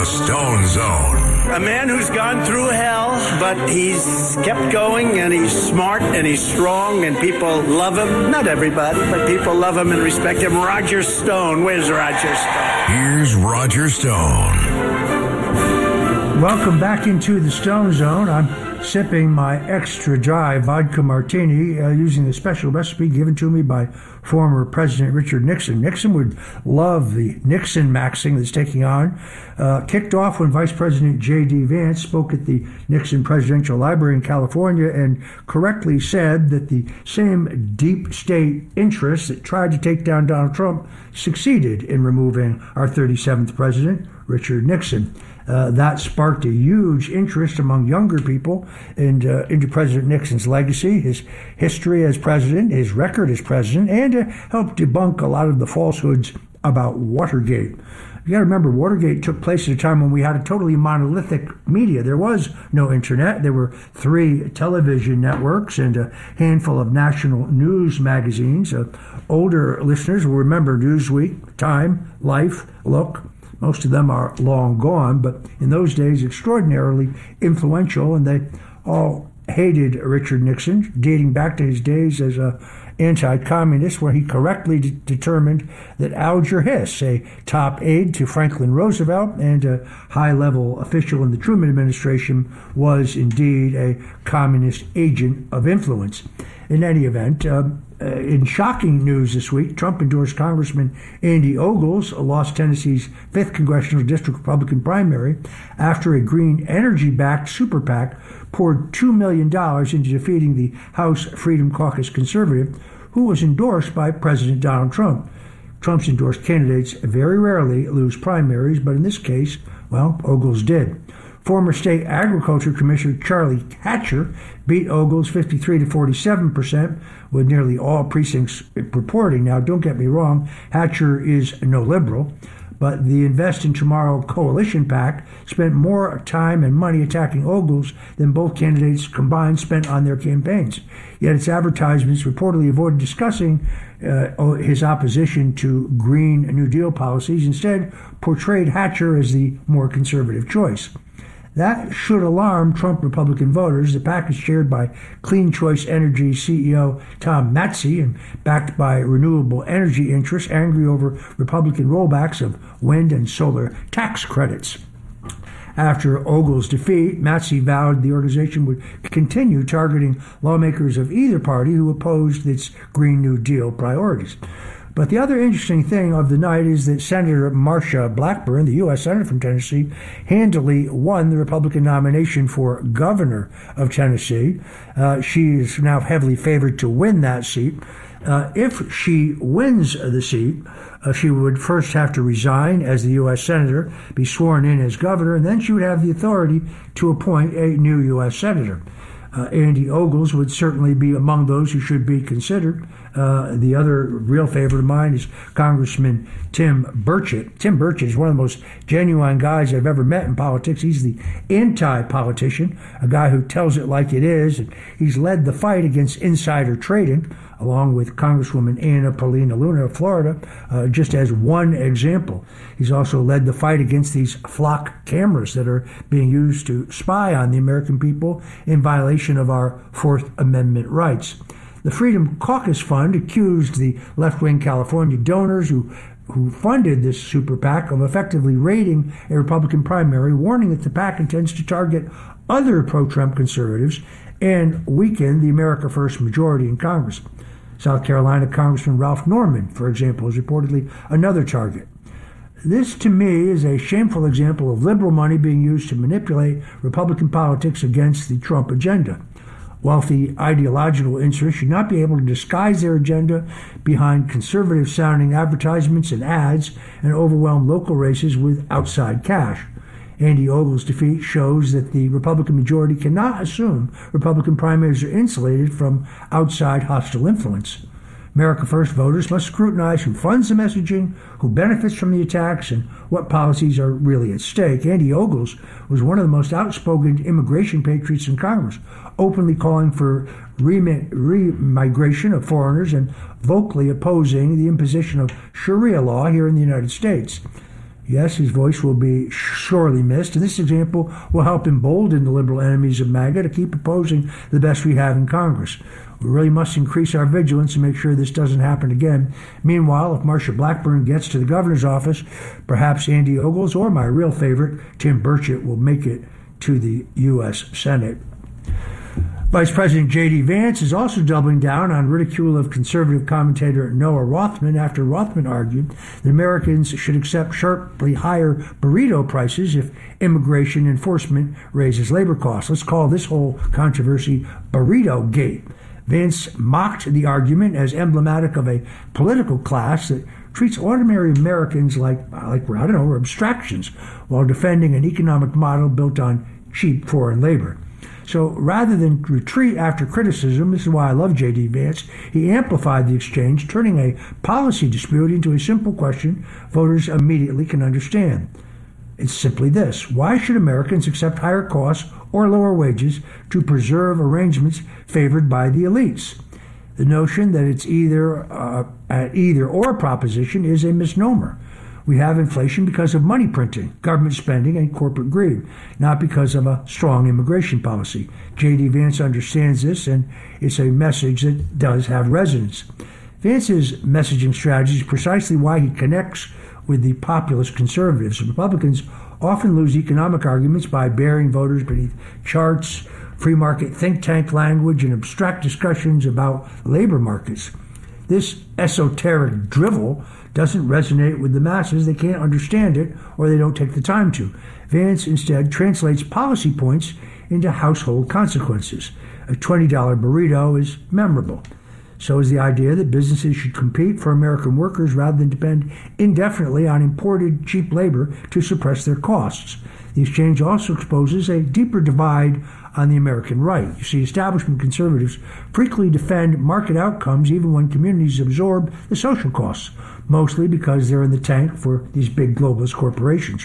Stone Zone. A man who's gone through hell, but he's kept going, and he's smart, and he's strong, and people love him. Not everybody, but people love him and respect him. Roger Stone. Where's Roger Stone? Here's Roger Stone. Welcome back into the Stone Zone. I'm sipping my extra dry vodka martini using the special recipe given to me by former President Richard Nixon. Nixon would love the Nixon maxing that's taking on. Kicked off when Vice President J.D. Vance spoke at the Nixon Presidential Library in California and correctly said that the same deep state interests that tried to take down Donald Trump succeeded in removing our 37th president, Richard Nixon. That sparked a huge interest among younger people into President Nixon's legacy, his history as president, his record as president, and to help debunk a lot of the falsehoods about Watergate. You got to remember, Watergate took place at a time when we had a totally monolithic media. There was no internet. There were 3 television networks and a handful of national news magazines. Older listeners will remember Newsweek, Time, Life, Look. Most of them are long gone, but in those days, extraordinarily influential, and they all hated Richard Nixon, dating back to his days as an anti-communist, where he correctly determined that Alger Hiss, a top aide to Franklin Roosevelt and a high-level official in the Truman administration, was indeed a communist agent of influence. In any event, in shocking news this week, Trump endorsed Congressman Andy Ogles, lost Tennessee's 5th Congressional District Republican primary after a green energy-backed super PAC poured $2 million into defeating the House Freedom Caucus conservative, who was endorsed by President Donald Trump. Trump's endorsed candidates very rarely lose primaries, but in this case, well, Ogles did. Former State Agriculture Commissioner Charlie Hatcher beat Ogles 53 to 47%, with nearly all precincts reporting. Now, don't get me wrong, Hatcher is no liberal, but the Invest in Tomorrow coalition PAC spent more time and money attacking Ogles than both candidates combined spent on their campaigns. Yet its advertisements reportedly avoided discussing his opposition to Green New Deal policies, instead portrayed Hatcher as the more conservative choice. That should alarm Trump Republican voters. The PAC is chaired by Clean Choice Energy CEO Tom Matzey and backed by renewable energy interests angry over Republican rollbacks of wind and solar tax credits. After Ogles' defeat, Matzey vowed the organization would continue targeting lawmakers of either party who opposed its Green New Deal priorities. But the other interesting thing of the night is that Senator Marsha Blackburn, the U.S. Senator from Tennessee, handily won the Republican nomination for governor of Tennessee. She is now heavily favored to win that seat. If she wins the seat, she would first have to resign as the U.S. Senator, be sworn in as governor, and then she would have the authority to appoint a new U.S. Senator. Andy Ogles would certainly be among those who should be considered. The other real favorite of mine is Congressman Tim Burchett. Tim Burchett is one of the most genuine guys I've ever met in politics. He's the anti-politician, a guy who tells it like it is. And he's led the fight against insider trading, along with Congresswoman Anna Paulina Luna of Florida, just as one example. He's also led the fight against these flock cameras that are being used to spy on the American people in violation of our Fourth Amendment rights. The Freedom Caucus Fund accused the left-wing California donors who funded this super PAC of effectively raiding a Republican primary, warning that the PAC intends to target other pro-Trump conservatives and weaken the America First majority in Congress. South Carolina Congressman Ralph Norman, for example, is reportedly another target. This, to me, is a shameful example of liberal money being used to manipulate Republican politics against the Trump agenda. Wealthy ideological interests should not be able to disguise their agenda behind conservative-sounding advertisements and ads and overwhelm local races with outside cash. Andy Ogles' defeat shows that the Republican majority cannot assume Republican primaries are insulated from outside hostile influence. America First voters must scrutinize who funds the messaging, who benefits from the attacks, and what policies are really at stake. Andy Ogles was one of the most outspoken immigration patriots in Congress, openly calling for remigration of foreigners and vocally opposing the imposition of Sharia law here in the United States. Yes, his voice will be sorely missed, and this example will help embolden the liberal enemies of MAGA to keep opposing the best we have in Congress. We really must increase our vigilance and make sure this doesn't happen again. Meanwhile, if Marsha Blackburn gets to the governor's office, perhaps Andy Ogles or my real favorite, Tim Burchett, will make it to the U.S. Senate. Vice President J.D. Vance is also doubling down on ridicule of conservative commentator Noah Rothman after Rothman argued that Americans should accept sharply higher burrito prices if immigration enforcement raises labor costs. Let's call this whole controversy Burrito Gate. Vance mocked the argument as emblematic of a political class that treats ordinary Americans like abstractions, while defending an economic model built on cheap foreign labor. So rather than retreat after criticism, this is why I love J.D. Vance, he amplified the exchange, turning a policy dispute into a simple question voters immediately can understand. It's simply this: why should Americans accept higher costs or lower wages to preserve arrangements favored by the elites? The notion that it's either or proposition is a misnomer. We have inflation because of money printing, government spending, and corporate greed, not because of a strong immigration policy. J.D. Vance understands this, and it's a message that does have resonance. Vance's messaging strategy is precisely why he connects with the populist conservatives. Republicans often lose economic arguments by burying voters beneath charts, free market think tank language, and abstract discussions about labor markets. This esoteric drivel doesn't resonate with the masses. They can't understand it, or they don't take the time to. Vance instead translates policy points into household consequences. A $20 burrito is memorable. So is the idea that businesses should compete for American workers rather than depend indefinitely on imported cheap labor to suppress their costs. The exchange also exposes a deeper divide on the American right. You see, establishment conservatives frequently defend market outcomes even when communities absorb the social costs, mostly because they're in the tank for these big globalist corporations.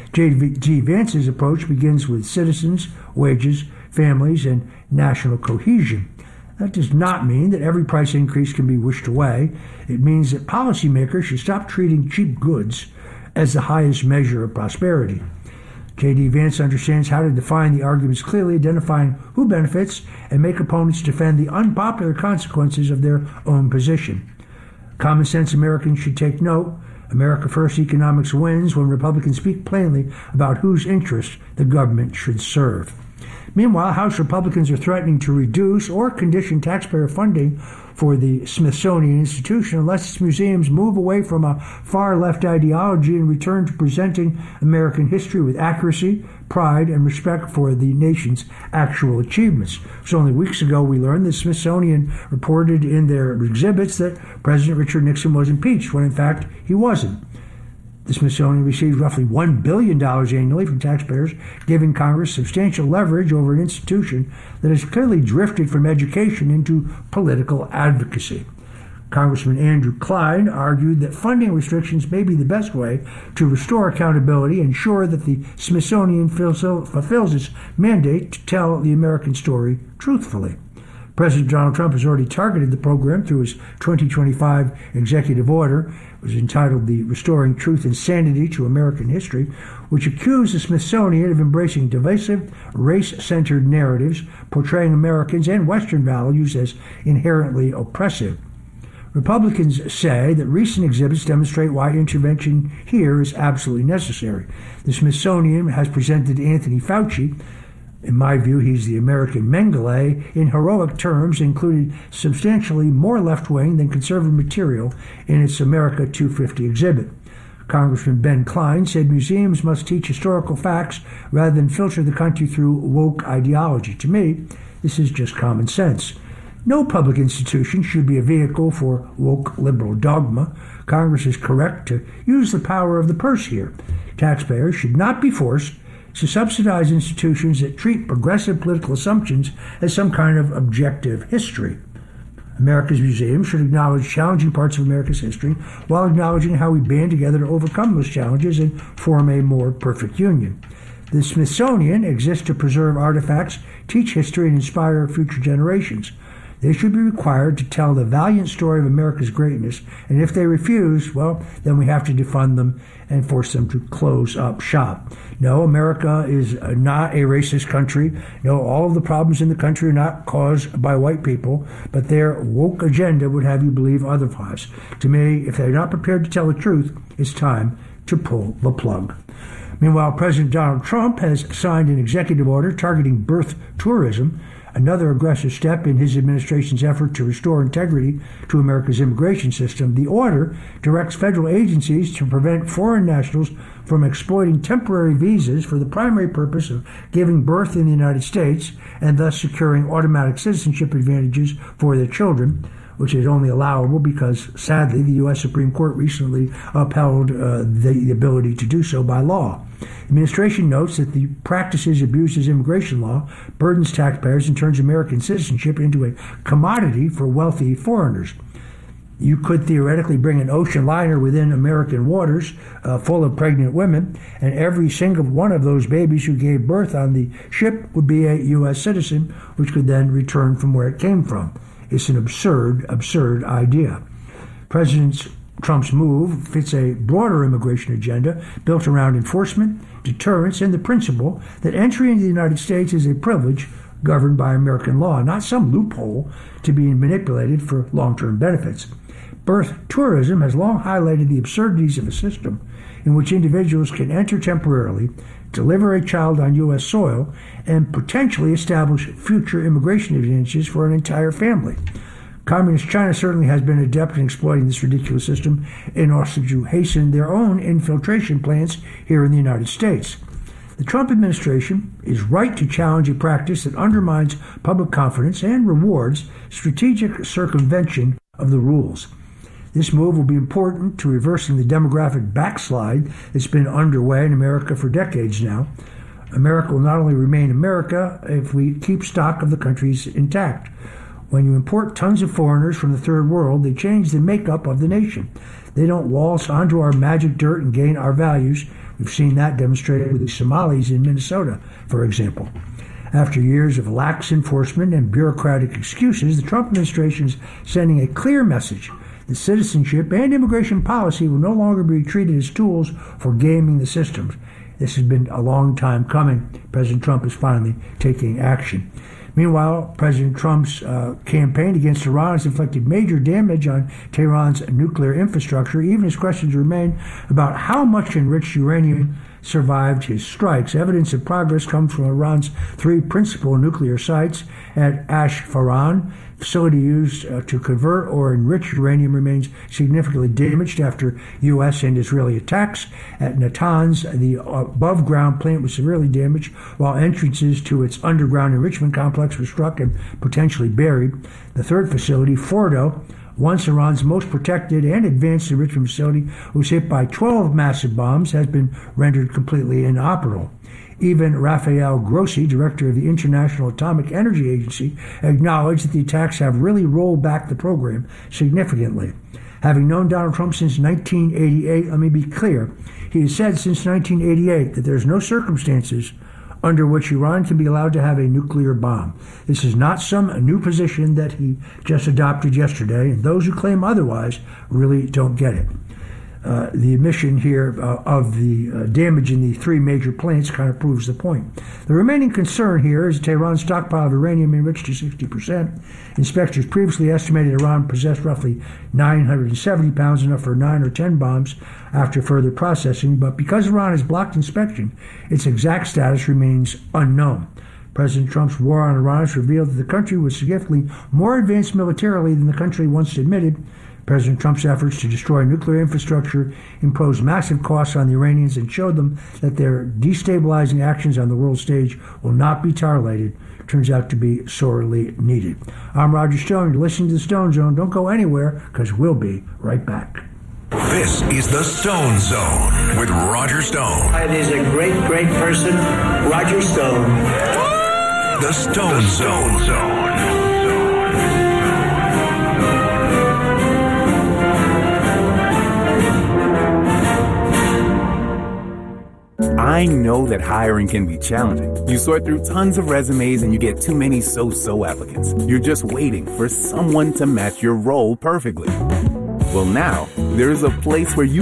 J.D. Vance's approach begins with citizens, wages, families, and national cohesion. That does not mean that every price increase can be wished away. It means that policymakers should stop treating cheap goods as the highest measure of prosperity. J.D. Vance understands how to define the arguments clearly, identifying who benefits, and make opponents defend the unpopular consequences of their own position. Common sense Americans should take note. America First economics wins when Republicans speak plainly about whose interests the government should serve. Meanwhile, House Republicans are threatening to reduce or condition taxpayer funding for the Smithsonian Institution unless its museums move away from a far-left ideology and return to presenting American history with accuracy, pride, and respect for the nation's actual achievements. So only weeks ago we learned the Smithsonian reported in their exhibits that President Richard Nixon was impeached, when in fact he wasn't. The Smithsonian receives roughly $1 billion annually from taxpayers, giving Congress substantial leverage over an institution that has clearly drifted from education into political advocacy. Congressman Andrew Klein argued that funding restrictions may be the best way to restore accountability and ensure that the Smithsonian fulfills its mandate to tell the American story truthfully. President Donald Trump has already targeted the program through his 2025 executive order. It was entitled the Restoring Truth and Sanity to American History, which accused the Smithsonian of embracing divisive, race-centered narratives, portraying Americans and Western values as inherently oppressive. Republicans say that recent exhibits demonstrate why intervention here is absolutely necessary. The Smithsonian has presented Anthony Fauci, in my view, he's the American Mengele, in heroic terms, included substantially more left-wing than conservative material in its America 250 exhibit. Congressman Ben Klein said museums must teach historical facts rather than filter the country through woke ideology. To me, this is just common sense. No public institution should be a vehicle for woke liberal dogma. Congress is correct to use the power of the purse here. Taxpayers should not be forced to subsidize institutions that treat progressive political assumptions as some kind of objective history. America's museums should acknowledge challenging parts of America's history while acknowledging how we band together to overcome those challenges and form a more perfect union. The Smithsonian exists to preserve artifacts, teach history, and inspire future generations. They should be required to tell the valiant story of America's greatness, and if they refuse, well, then we have to defund them and force them to close up shop. No, America is not a racist country. No, all of the problems in the country are not caused by white people, but their woke agenda would have you believe otherwise. To me, if they're not prepared to tell the truth, it's time to pull the plug. Meanwhile, President Donald Trump has signed an executive order targeting birth tourism, another aggressive step in his administration's effort to restore integrity to America's immigration system. The order directs federal agencies to prevent foreign nationals from exploiting temporary visas for the primary purpose of giving birth in the United States and thus securing automatic citizenship advantages for their children, which is only allowable because, sadly, the U.S. Supreme Court recently upheld the ability to do so by law. The administration notes that the practices abuses immigration law, burdens taxpayers, and turns American citizenship into a commodity for wealthy foreigners. You could theoretically bring an ocean liner within American waters full of pregnant women, and every single one of those babies who gave birth on the ship would be a U.S. citizen, which could then return from where it came from. It's an absurd idea. President Trump's move fits a broader immigration agenda built around enforcement, deterrence, and the principle that entry into the United States is a privilege governed by American law, not some loophole to be manipulated for long-term benefits. Birth tourism has long highlighted the absurdities of a system in which individuals can enter temporarily, deliver a child on U.S. soil, and potentially establish future immigration advantages for an entire family. Communist China certainly has been adept in exploiting this ridiculous system in order to hasten their own infiltration plans here in the United States. The Trump administration is right to challenge a practice that undermines public confidence and rewards strategic circumvention of the rules. This move will be important to reversing the demographic backslide that's been underway in America for decades now. America will not only remain America if we keep stock of the countries intact. When you import tons of foreigners from the third world, they change the makeup of the nation. They don't waltz onto our magic dirt and gain our values. We've seen that demonstrated with the Somalis in Minnesota, for example. After years of lax enforcement and bureaucratic excuses, the Trump administration is sending a clear message that citizenship and immigration policy will no longer be treated as tools for gaming the systems. This has been a long time coming. President Trump is finally taking action. Meanwhile, President Trump's campaign against Iran has inflicted major damage on Tehran's nuclear infrastructure, even as questions remain about how much enriched uranium survived his strikes. Evidence of progress comes from Iran's three principal nuclear sites at Ashfaran. Facility used to convert or enrich uranium remains significantly damaged after U.S. and Israeli attacks. At Natanz, the above-ground plant was severely damaged, while entrances to its underground enrichment complex were struck and potentially buried. The third facility, Fordo, once Iran's most protected and advanced enrichment facility, was hit by 12 massive bombs, has been rendered completely inoperable. Even Rafael Grossi, director of the International Atomic Energy Agency, acknowledged that the attacks have really rolled back the program significantly. Having known Donald Trump since 1988, let me be clear, he has said since 1988 that there's no circumstances under which Iran can be allowed to have a nuclear bomb. This is not some new position that he just adopted yesterday, and those who claim otherwise really don't get it. The admission here of the damage in the three major plants kind of proves the point. The remaining concern here is Tehran's stockpile of uranium enriched to 60%. Inspectors previously estimated Iran possessed roughly 970 pounds, enough for 9 or 10 bombs after further processing, but because Iran has blocked inspection, its exact status remains unknown. President Trump's war on Iran has revealed that the country was significantly more advanced militarily than the country once admitted. President Trump's efforts to destroy nuclear infrastructure imposed massive costs on the Iranians and showed them that their destabilizing actions on the world stage will not be tolerated. Turns out to be sorely needed. I'm Roger Stone. You're listening to the Stone Zone. Don't go anywhere, because we'll be right back. This is the Stone Zone with Roger Stone. It is a great, great person, Roger Stone. The Stone Zone. I know that hiring can be challenging. You sort through tons of resumes and you get too many so-so applicants. You're just waiting for someone to match your role perfectly. Well, now, there is a place where you